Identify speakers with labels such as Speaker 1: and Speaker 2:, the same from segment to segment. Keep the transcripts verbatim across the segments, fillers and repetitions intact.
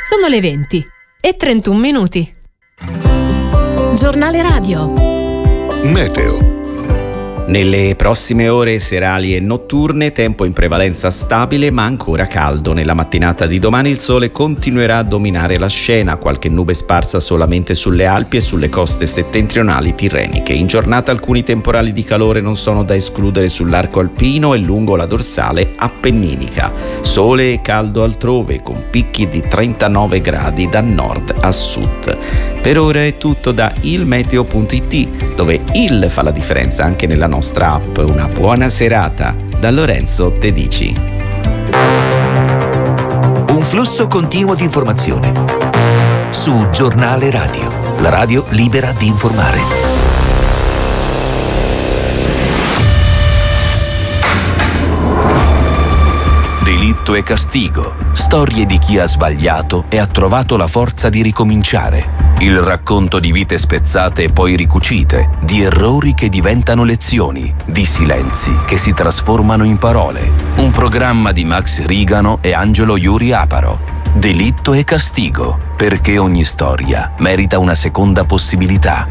Speaker 1: Sono le venti e trentuno minuti. Giornale radio.
Speaker 2: Meteo.
Speaker 3: Nelle prossime ore serali e notturne, tempo in prevalenza stabile ma ancora caldo. Nella mattinata di domani il sole continuerà a dominare la scena, qualche nube sparsa solamente sulle Alpi e sulle coste settentrionali tirreniche. In giornata alcuni temporali di calore non sono da escludere sull'arco alpino e lungo la dorsale appenninica. Sole e caldo altrove, con picchi di trentanove gradi da nord a sud. Per ora è tutto da ilmeteo punto it, dove il fa la differenza anche nella nostra app. Una buona serata da Lorenzo Tedici.
Speaker 2: Un flusso continuo di informazione su Giornale Radio, la radio libera di informare. Delitto e castigo, storie di chi ha sbagliato e ha trovato la forza di ricominciare. Il racconto di vite spezzate e poi ricucite, di errori che diventano lezioni, di silenzi che si trasformano in parole. Un programma di Max Rigano e Angelo Iuri Aparo. Delitto e castigo, perché ogni storia merita una seconda possibilità.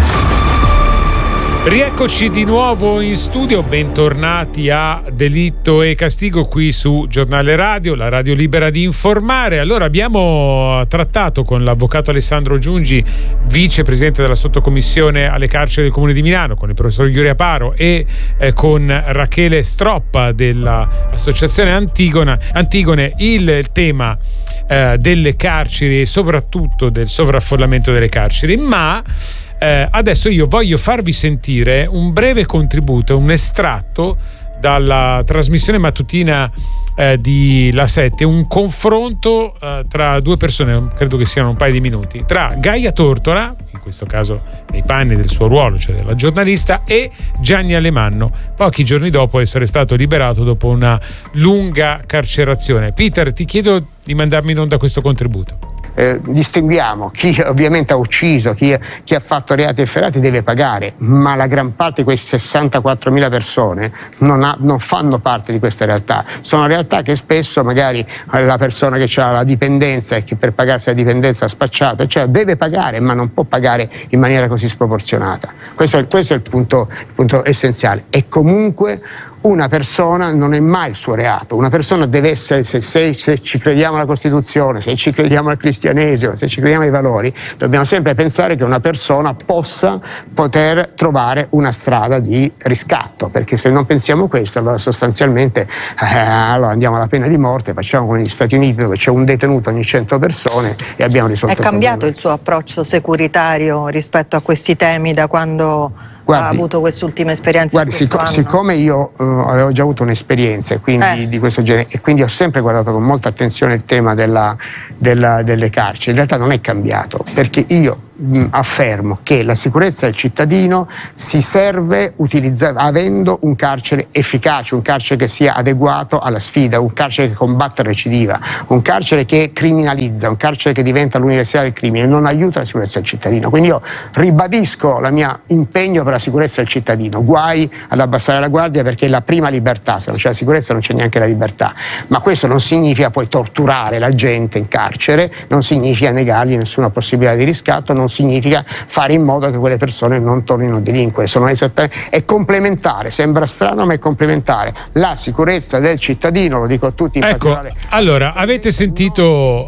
Speaker 4: Rieccoci di nuovo in studio, bentornati a Delitto e Castigo qui su Giornale Radio, la radio libera di informare. Allora abbiamo trattato con l'avvocato Alessandro Giungi, vicepresidente della sottocommissione alle carceri del Comune di Milano, con il professor Iuri Aparo e eh, con Rachele Stroppa dell'associazione Antigona, Antigone, il, il tema eh, delle carceri e soprattutto del sovraffollamento delle carceri, ma Eh, adesso io voglio farvi sentire un breve contributo, un estratto dalla trasmissione mattutina eh, di La Sette, un confronto eh, tra due persone, credo che siano un paio di minuti, tra Gaia Tortora, in questo caso nei panni del suo ruolo, cioè della giornalista, e Gianni Alemanno, pochi giorni dopo essere stato liberato dopo una lunga carcerazione. Peter, ti chiedo di mandarmi in onda questo contributo.
Speaker 5: Eh, distinguiamo chi ovviamente ha ucciso, chi, chi ha fatto reati efferati deve pagare, ma la gran parte di queste sessantaquattromila persone non, ha, non fanno parte di questa realtà. Sono realtà che spesso magari la persona che ha la dipendenza e che per pagarsi la dipendenza ha spacciato, cioè deve pagare, ma non può pagare in maniera così sproporzionata. Questo è, questo è il punto, il punto essenziale. E comunque una persona non è mai il suo reato, una persona deve essere, se, se, se ci crediamo alla Costituzione, se ci crediamo al cristianesimo, se ci crediamo ai valori, dobbiamo sempre pensare che una persona possa poter trovare una strada di riscatto, perché se non pensiamo questo, allora sostanzialmente eh, allora andiamo alla pena di morte, facciamo come negli Stati Uniti dove c'è un detenuto ogni cento persone e abbiamo risolto il problema.
Speaker 6: È cambiato il suo approccio securitario rispetto a questi temi da quando Guardi, ha avuto quest'ultima esperienza?
Speaker 5: Guardi, sic- siccome io uh, avevo già avuto un'esperienza quindi, eh. di questo genere, e quindi ho sempre guardato con molta attenzione il tema della, della, delle carceri, in realtà non è cambiato, perché io mh, affermo che la sicurezza del cittadino si serve utilizza- avendo un carcere efficace, un carcere che sia adeguato alla sfida, un carcere che combatta la recidiva, un carcere che criminalizza, un carcere che diventa l'università del crimine, non aiuta la sicurezza del cittadino. Quindi io ribadisco la mia impegno per la sicurezza del cittadino, guai ad abbassare la guardia, perché è la prima libertà, se non c'è la sicurezza non c'è neanche la libertà, ma questo non significa poi torturare la gente in carcere, non significa negargli nessuna possibilità di riscatto, non significa fare in modo che quelle persone non tornino a delinquere. Sono esattamente, è complementare, sembra strano ma è complementare, la sicurezza del cittadino, lo dico a tutti in
Speaker 4: ecco,
Speaker 5: particolare.
Speaker 4: Allora, avete sentito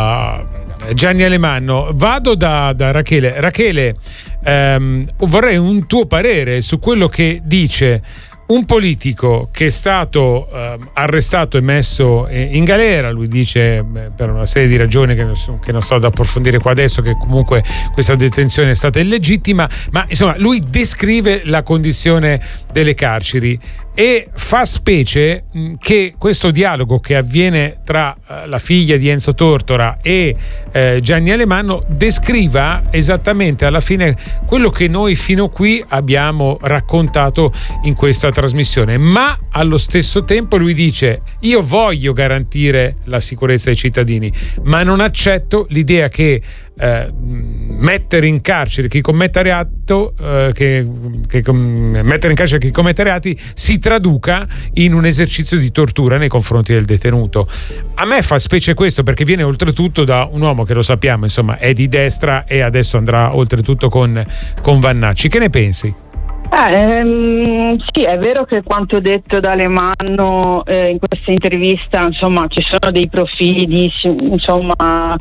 Speaker 4: uh, Gianni Alemanno, vado da, da Rachele. Rachele, ehm, vorrei un tuo parere su quello che dice un politico che è stato eh, arrestato e messo in galera. Lui dice, beh, per una serie di ragioni che non, che non sto ad approfondire qua adesso, che comunque questa detenzione è stata illegittima, ma insomma lui descrive la condizione delle carceri e fa specie che questo dialogo che avviene tra la figlia di Enzo Tortora e eh, Gianni Alemanno descriva esattamente alla fine quello che noi fino qui abbiamo raccontato in questa trasmissione, ma allo stesso tempo lui dice: io voglio garantire la sicurezza ai cittadini, ma non accetto l'idea che eh, mettere in carcere chi commette reato, eh, che, che com- mettere in carcere chi commette reati si traduca in un esercizio di tortura nei confronti del detenuto. A me fa specie questo, perché viene oltretutto da un uomo che, lo sappiamo, insomma, è di destra e adesso andrà oltretutto con, con Vannacci. Che ne pensi?
Speaker 7: Eh, ehm, sì, è vero che quanto detto da Alemanno eh, in questa intervista, insomma, ci sono dei profili di, insomma,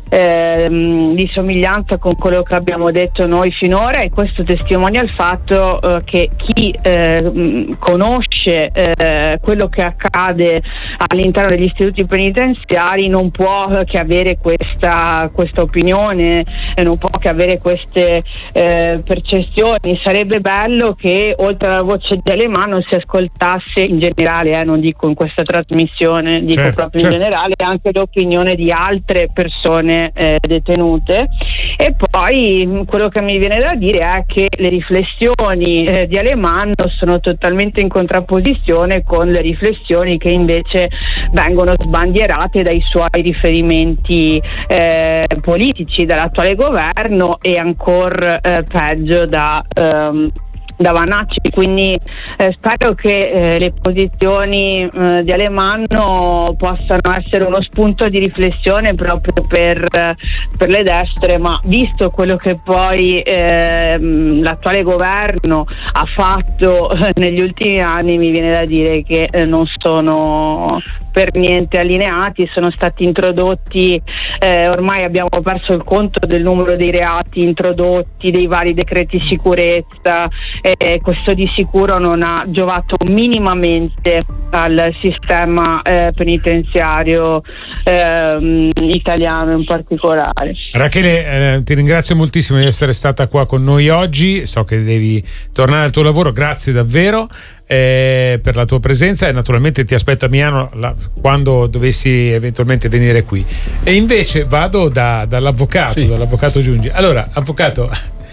Speaker 7: ehm, di somiglianza con quello che abbiamo detto noi finora, e questo testimonia il fatto eh, che chi eh, conosce eh, quello che accade all'interno degli istituti penitenziari non può che avere questa, questa opinione e non può che avere queste eh, percezioni. Sarebbe bello che oltre alla voce di Alemanno si ascoltasse in generale, eh, non dico in questa trasmissione, dico certo, proprio certo. in generale, anche l'opinione di altre persone eh, detenute. E poi quello che mi viene da dire è che le riflessioni eh, di Alemanno sono totalmente in contrapposizione con le riflessioni che invece vengono sbandierate dai suoi riferimenti eh, politici, dall'attuale governo e ancora eh, peggio da ehm, da Vannacci. Quindi eh, spero che eh, le posizioni eh, di Alemanno possano essere uno spunto di riflessione proprio per, per le destre, ma visto quello che poi eh, l'attuale governo ha fatto eh, negli ultimi anni, mi viene da dire che eh, non sono per niente allineati. Sono stati introdotti, eh, ormai abbiamo perso il conto del numero dei reati introdotti, dei vari decreti sicurezza, e questo di sicuro non ha giovato minimamente al sistema eh, penitenziario eh, italiano in particolare.
Speaker 4: Rachele, eh, ti ringrazio moltissimo di essere stata qua con noi oggi, so che devi tornare al tuo lavoro, grazie davvero eh, per la tua presenza, e naturalmente ti aspetto a Milano la, quando dovessi eventualmente venire qui. E invece vado da, dall'avvocato, sì. dall'avvocato Giungi. Allora, avvocato,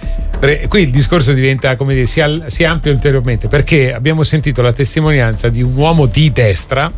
Speaker 4: qui il discorso diventa, come dire, si, al, si amplia ulteriormente, perché abbiamo sentito la testimonianza di un uomo di destra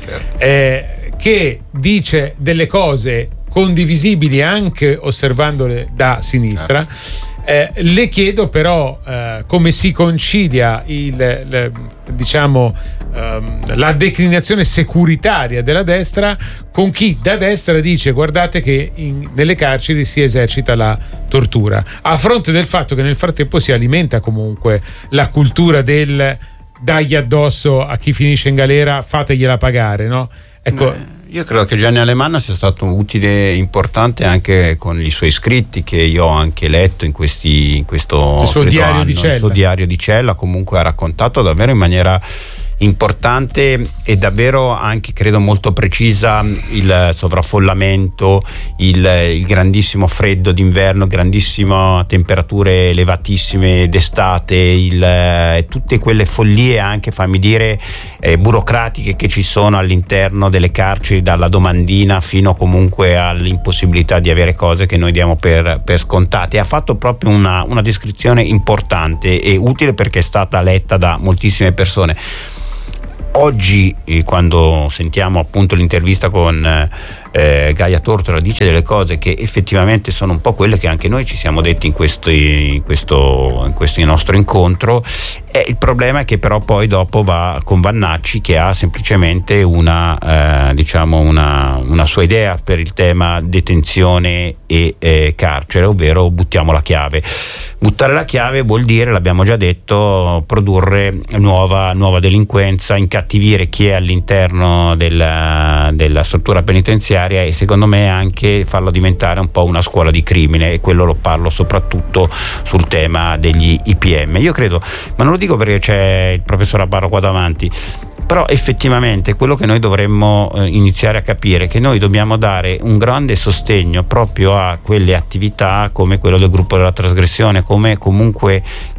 Speaker 4: eh, che dice delle cose condivisibili anche osservandole da sinistra. Eh, le chiedo però eh, come si concilia il, le, diciamo ehm, la declinazione securitaria della destra con chi da destra dice guardate che in, nelle carceri si esercita la tortura, a fronte del fatto che nel frattempo si alimenta comunque la cultura del dagli addosso a chi finisce in galera, fategliela pagare, no? Ecco.
Speaker 8: Beh. Io credo che Gianni Alemanno sia stato utile e importante anche con i suoi scritti, che io ho anche letto in, questi, in questo
Speaker 4: il suo diario
Speaker 8: anno,
Speaker 4: di cella.
Speaker 8: Il suo diario di cella comunque ha raccontato davvero in maniera importante e davvero anche credo molto precisa il sovraffollamento, il, il grandissimo freddo d'inverno, grandissime temperature elevatissime d'estate, il, tutte quelle follie anche, fammi dire, eh, burocratiche che ci sono all'interno delle carceri, dalla domandina fino comunque all'impossibilità di avere cose che noi diamo per, per scontate. Ha fatto proprio una, una descrizione importante e utile perché è stata letta da moltissime persone. Oggi eh, quando sentiamo appunto l'intervista con eh, Gaia Tortora, dice delle cose che effettivamente sono un po' quelle che anche noi ci siamo detti in, questi, in, questo, in questo nostro incontro. E il problema è che però poi dopo va con Vannacci, che ha semplicemente una eh, diciamo una, una sua idea per il tema detenzione e eh, carcere, ovvero buttiamo la chiave. Buttare la chiave vuol dire, l'abbiamo già detto, produrre nuova, nuova delinquenza, incattivire chi è all'interno della, della struttura penitenziaria e secondo me anche farlo diventare un po' una scuola di crimine, e quello lo parlo soprattutto sul tema degli I P M. Io credo, ma non lo dico perché c'è il professor Abarro qua davanti, però effettivamente quello che noi dovremmo eh, iniziare a capire è che noi dobbiamo dare un grande sostegno proprio a quelle attività come quello del gruppo della trasgressione, come comunque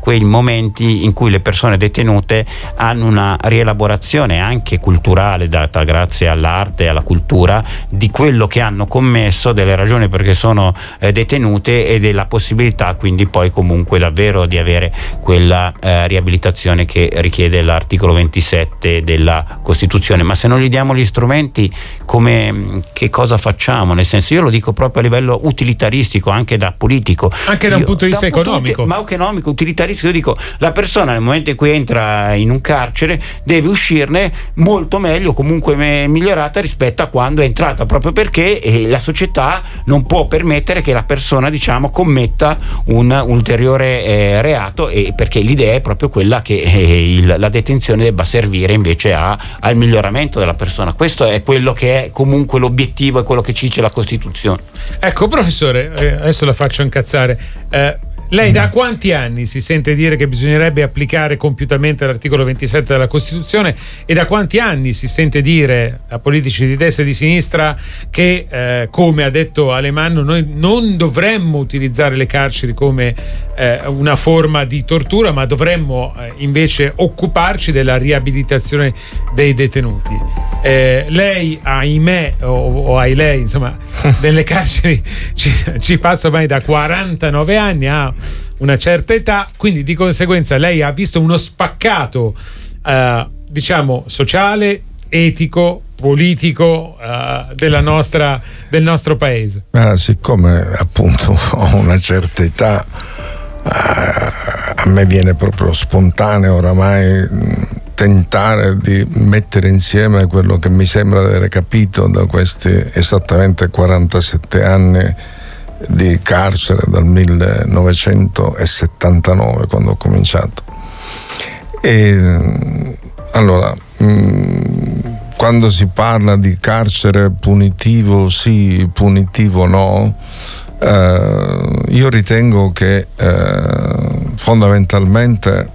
Speaker 8: quei momenti in cui le persone detenute hanno una rielaborazione anche culturale, data grazie all'arte e alla cultura, di quello che hanno commesso, delle ragioni perché sono eh, detenute, e della possibilità quindi poi comunque davvero di avere quella eh, riabilitazione che richiede l'articolo ventisette della Costituzione. Ma se non gli diamo gli strumenti, come, che cosa facciamo? Nel senso, io lo dico proprio a livello utilitaristico, anche da politico,
Speaker 4: anche da un punto di vista economico,
Speaker 8: punto, ma economico, utilitaristico. Io dico, la persona nel momento in cui entra in un carcere deve uscirne molto meglio, comunque me, migliorata rispetto a quando è entrata, proprio perché eh, la società non può permettere che la persona, diciamo, commetta un ulteriore eh, reato, e perché l'idea è proprio quella che eh, il, la detenzione debba servire invece a, al miglioramento della persona. Questo è quello che è comunque l'obiettivo, è quello che ci dice la Costituzione.
Speaker 4: Ecco, professore, eh, adesso la faccio incazzare. Eh, lei da quanti anni si sente dire che bisognerebbe applicare compiutamente l'articolo ventisette della Costituzione, e da quanti anni si sente dire a politici di destra e di sinistra che, eh, come ha detto Alemanno, noi non dovremmo utilizzare le carceri come eh, una forma di tortura, ma dovremmo eh, invece occuparci della riabilitazione dei detenuti? Eh, lei, ahimè, o, o ai lei, insomma, nelle carceri ci, ci passa ormai da quarantanove anni, ha una certa età, quindi di conseguenza lei ha visto uno spaccato eh, diciamo sociale, etico, politico eh, della nostra, del nostro paese.
Speaker 9: Ah, siccome appunto ho una certa età, eh, a me viene proprio spontaneo oramai tentare di mettere insieme quello che mi sembra di aver capito da questi esattamente quarantasette anni di carcere, dal millenovecentosettantanove, quando ho cominciato. E allora, mh, quando si parla di carcere punitivo sì, punitivo no, eh, io ritengo che eh, fondamentalmente,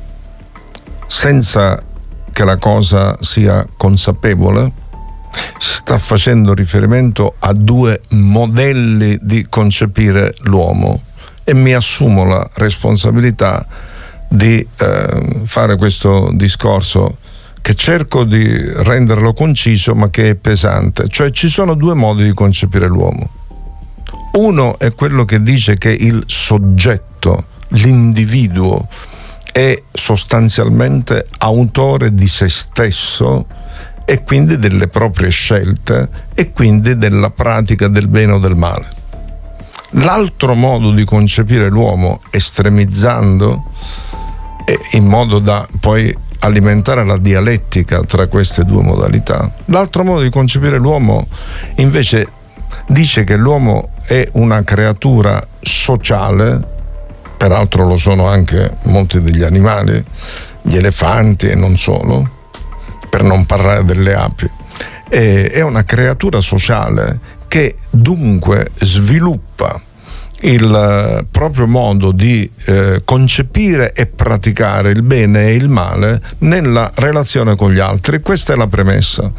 Speaker 9: senza che la cosa sia consapevole, si sta facendo riferimento a due modelli di concepire l'uomo, e mi assumo la responsabilità di eh, fare questo discorso, che cerco di renderlo conciso ma che è pesante. Cioè, ci sono due modi di concepire l'uomo. Uno è quello che dice che il soggetto, l'individuo, è sostanzialmente autore di se stesso e quindi delle proprie scelte e quindi della pratica del bene o del male. L'altro modo di concepire l'uomo, estremizzando e in modo da poi alimentare la dialettica tra queste due modalità, l'altro modo di concepire l'uomo invece dice che l'uomo è una creatura sociale. Peraltro lo sono anche molti degli animali, gli elefanti e non solo, per non parlare delle api. E è una creatura sociale che dunque sviluppa il proprio modo di eh, concepire e praticare il bene e il male nella relazione con gli altri. Questa è la premessa.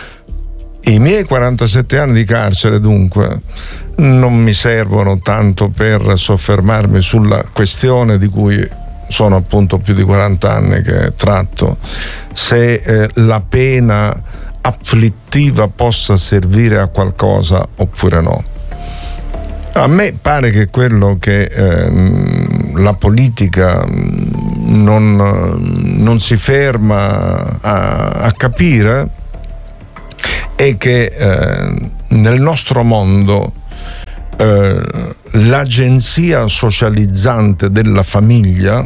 Speaker 9: I miei quarantasette anni di carcere dunque non mi servono tanto per soffermarmi sulla questione di cui sono appunto più di quaranta anni che tratto, se eh, la pena afflittiva possa servire a qualcosa oppure no. A me pare che quello che eh, la politica non, non si ferma a, a capire è che eh, nel nostro mondo eh, l'agenzia socializzante della famiglia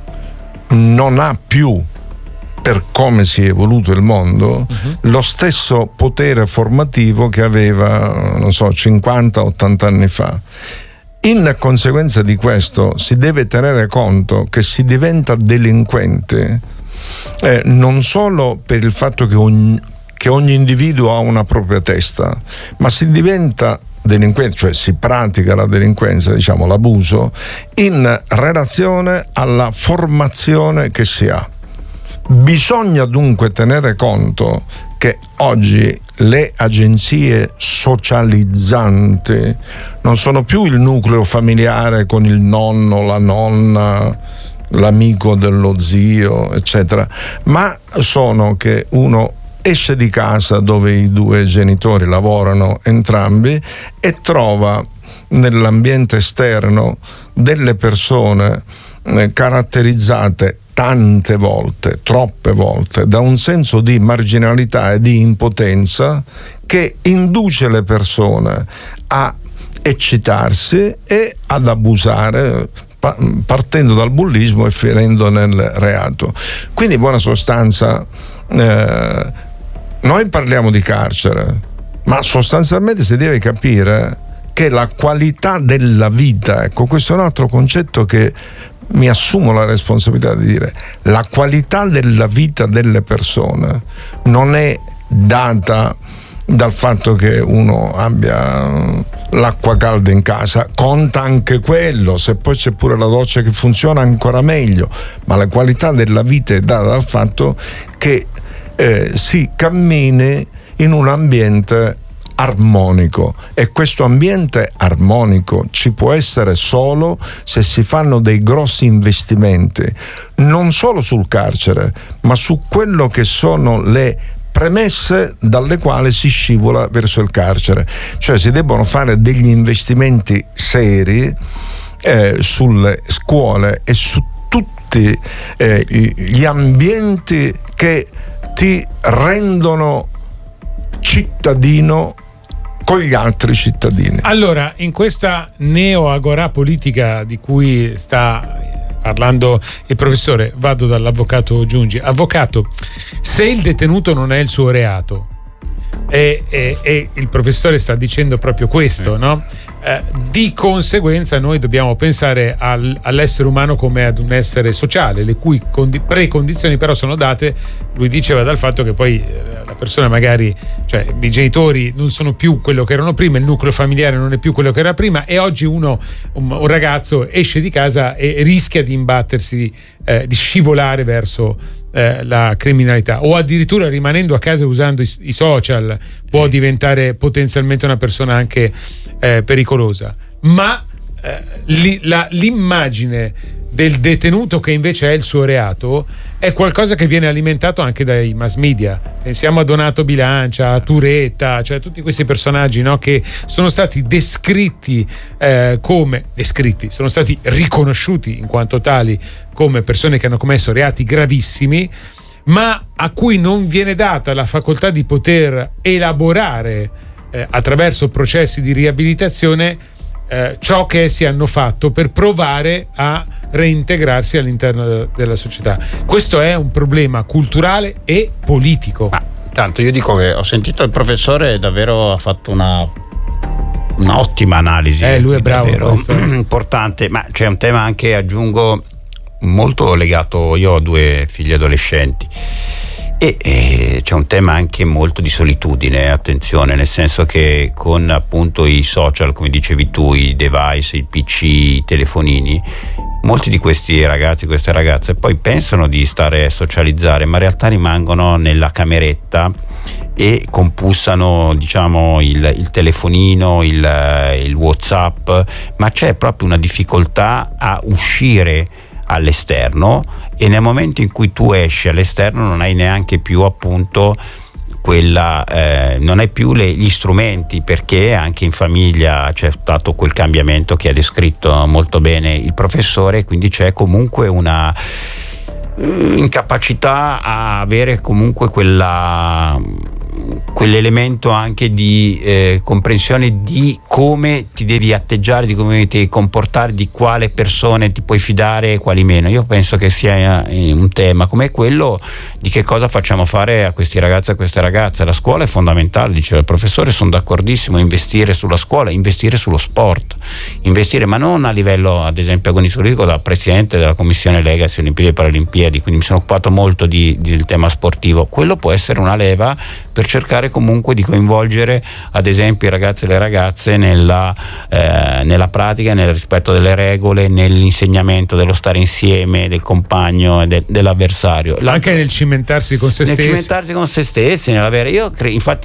Speaker 9: non ha più, per come si è evoluto il mondo, uh-huh. lo stesso potere formativo che aveva, non so, cinquanta ottanta anni fa. In conseguenza di questo si deve tenere conto che si diventa delinquenti eh, non solo per il fatto che ogni, che ogni individuo ha una propria testa, ma si diventa delinquente, cioè si pratica la delinquenza, diciamo l'abuso, in relazione alla formazione che si ha. Bisogna dunque tenere conto che oggi le agenzie socializzanti non sono più il nucleo familiare con il nonno, la nonna, l'amico dello zio, eccetera, ma sono che uno esce di casa dove i due genitori lavorano entrambi e trova nell'ambiente esterno delle persone eh, caratterizzate tante volte, troppe volte, da un senso di marginalità e di impotenza che induce le persone a eccitarsi e ad abusare, partendo dal bullismo e finendo nel reato. Quindi in buona sostanza eh, noi parliamo di carcere, ma sostanzialmente si deve capire che la qualità della vita, ecco, questo è un altro concetto che mi assumo la responsabilità di dire, la qualità della vita delle persone non è data dal fatto che uno abbia l'acqua calda in casa, conta anche quello, se poi c'è pure la doccia che funziona ancora meglio, ma la qualità della vita è data dal fatto che eh, si cammini in un ambiente armonico, e questo ambiente armonico ci può essere solo se si fanno dei grossi investimenti non solo sul carcere, ma su quello che sono le premesse dalle quali si scivola verso il carcere. Cioè si debbono fare degli investimenti seri eh, sulle scuole e su tutti eh, gli ambienti che ti rendono cittadino con gli altri cittadini.
Speaker 4: Allora, in questa neo-agorà politica di cui sta parlando il professore, vado dall'avvocato Giungi. Avvocato, se il detenuto non è il suo reato, e, e, e il professore sta dicendo proprio questo, no? Eh, di conseguenza noi dobbiamo pensare al, all'essere umano come ad un essere sociale, le cui condi- precondizioni però sono date, lui diceva, dal fatto che poi eh, la persona magari, cioè i genitori non sono più quello che erano prima, il nucleo familiare non è più quello che era prima, e oggi uno, un, un ragazzo esce di casa e rischia di imbattersi, eh, di scivolare verso eh, la criminalità, o addirittura rimanendo a casa usando i, i social può diventare potenzialmente una persona anche eh, pericolosa. Ma eh, li, la, l'immagine del detenuto che invece è il suo reato è qualcosa che viene alimentato anche dai mass media. Pensiamo a Donato Bilancia, a Turetta, cioè tutti questi personaggi, no, che sono stati descritti eh, come descritti, sono stati riconosciuti in quanto tali come persone che hanno commesso reati gravissimi, ma a cui non viene data la facoltà di poter elaborare eh, attraverso processi di riabilitazione eh, ciò che essi hanno fatto per provare a reintegrarsi all'interno della società. Questo è un problema culturale e politico.
Speaker 8: Ma tanto io dico che ho sentito il professore, davvero ha fatto una un'ottima analisi.
Speaker 4: Eh, lui è bravo,
Speaker 8: importante, ma c'è un tema anche, aggiungo, molto legato. Io ho due figli adolescenti e, e c'è un tema anche molto di solitudine, attenzione, nel senso che con appunto i social, come dicevi tu, i device, il P C, i telefonini, molti di questi ragazzi, queste ragazze poi pensano di stare a socializzare, ma in realtà rimangono nella cameretta e compussano, diciamo, il, il telefonino, il, il WhatsApp, ma c'è proprio una difficoltà a uscire all'esterno, e nel momento in cui tu esci all'esterno non hai neanche più appunto quella eh, non hai più le, gli strumenti, perché anche in famiglia c'è stato quel cambiamento che ha descritto molto bene il professore, quindi c'è comunque una incapacità a avere comunque quella quell'elemento anche di eh, comprensione di come ti devi atteggiare, di come ti devi comportare, di quale persone ti puoi fidare e quali meno. Io penso che sia un tema come quello di che cosa facciamo fare a questi ragazzi e a queste ragazze. La scuola è fondamentale, diceva il professore, sono d'accordissimo, investire sulla scuola, investire sullo sport, investire, ma non a livello, ad esempio, agonistico. Da presidente della commissione Legacy Olimpiadi e Paralimpiadi, quindi mi sono occupato molto di, di, del tema sportivo. Quello può essere una leva per cercare comunque di coinvolgere ad esempio i ragazzi e le ragazze nella, eh, nella pratica, nel rispetto delle regole, nell'insegnamento dello stare insieme, del compagno e de, dell'avversario. La,
Speaker 4: anche nel cimentarsi con se
Speaker 8: nel
Speaker 4: stessi.
Speaker 8: Nel cimentarsi con se stessi, nell'avere. Io cre- infatti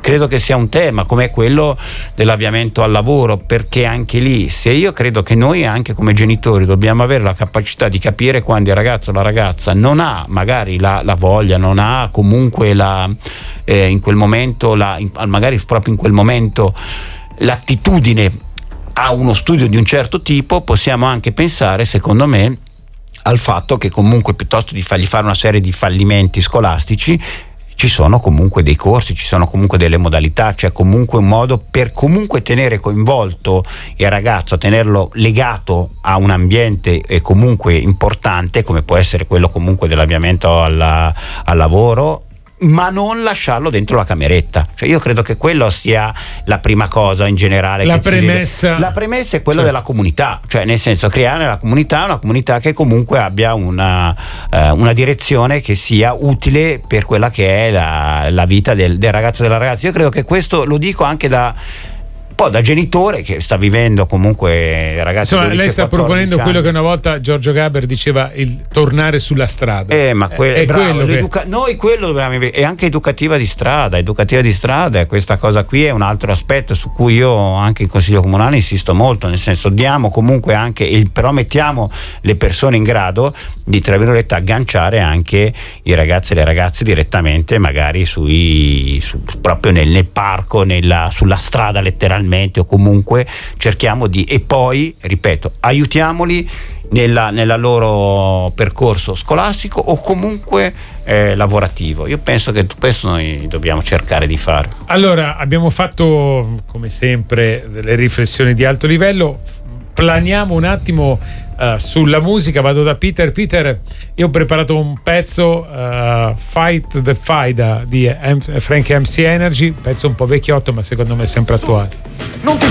Speaker 8: credo che sia un tema come quello dell'avviamento al lavoro, perché anche lì, se io credo che noi anche come genitori dobbiamo avere la capacità di capire quando il ragazzo o la ragazza non ha magari la, la voglia, non ha comunque la, eh, in quel momento la, in, magari proprio in quel momento l'attitudine a uno studio di un certo tipo, possiamo anche pensare, secondo me, al fatto che comunque piuttosto di fargli fare una serie di fallimenti scolastici ci sono comunque dei corsi, ci sono comunque delle modalità, c'è comunque un modo per comunque tenere coinvolto il ragazzo, tenerlo legato a un ambiente eh, comunque importante, come può essere quello comunque dell'avviamento alla, al lavoro, ma non lasciarlo dentro la cameretta. Cioè io credo che quello sia la prima cosa in generale.
Speaker 4: La
Speaker 8: che
Speaker 4: premessa.
Speaker 8: Deve... La premessa è quella
Speaker 4: certo.
Speaker 8: della comunità, cioè nel senso creare la comunità, una comunità che comunque abbia una, eh, una direzione che sia utile per quella che è la, la vita del, del ragazzo e della ragazza. Io credo che questo lo dico anche da un po' da genitore che sta vivendo comunque ragazzi.
Speaker 4: Insomma, lei sta proponendo anni. Quello che una volta Giorgio Gaber diceva, il tornare sulla strada.
Speaker 8: Eh, ma que-
Speaker 4: è
Speaker 8: bravo,
Speaker 4: quello che...
Speaker 8: noi quello dobbiamo, e anche educativa di strada, educativa di strada, questa cosa qui è un altro aspetto su cui io anche in Consiglio Comunale insisto molto, nel senso diamo comunque anche, però mettiamo le persone in grado di, tra virgolette, agganciare anche i ragazzi e le ragazze direttamente magari sui, su, proprio nel, nel parco, nella, sulla strada letteralmente, o comunque cerchiamo di, e poi ripeto, aiutiamoli nella, nella loro percorso scolastico o comunque eh, lavorativo. Io penso che questo noi dobbiamo cercare di fare.
Speaker 4: Allora, abbiamo fatto come sempre delle riflessioni di alto livello, planiamo un attimo uh, sulla musica, vado da Peter. Peter, io ho preparato un pezzo, uh, Fight the Fight di M- Frankie M C Energy, pezzo un po' vecchiotto ma secondo me sempre attuale.
Speaker 10: Non ti